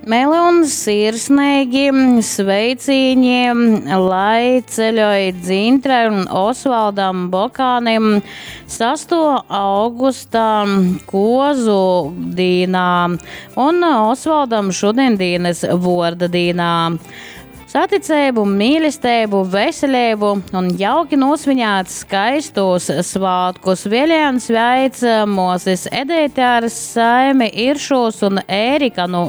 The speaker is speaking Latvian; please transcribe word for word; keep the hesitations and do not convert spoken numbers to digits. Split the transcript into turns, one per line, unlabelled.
Meli un sirsnīgi sveicieni, lai ceļoja Dzintre un Osvaldam Bokānim sastā augustā Kozu dīnā un Osvaldam šodiendienas vorda dīnā. Saticēbu, mīlestību, veselību un jauki nosviņāt skaistos svātkus Viljāns Veids, Moses Edētārs, Saimi Iršos un Ērika no